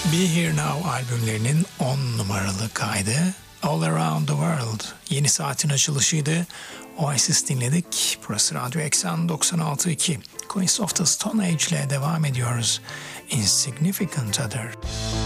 Be Here Now albümlerinin 10 numaralı kaydı All Around the World. Yeni saatin açılışıydı. Oasis dinledik. Burası Radyo Eksen 96.2. Queens of the Stone Age ile devam ediyoruz. Insignificant Other.